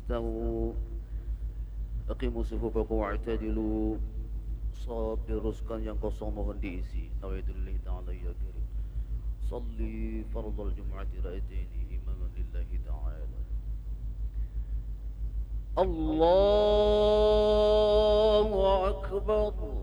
استووا aqimu sufufakum wa'tadilu. Sawab diruskan yang kosong mohon diisi. Nawaidulillahi ta'ala ya karim. Salli fardal jum'ati ra'ataini imaman lillahi ta'ala. Allahu Akbar.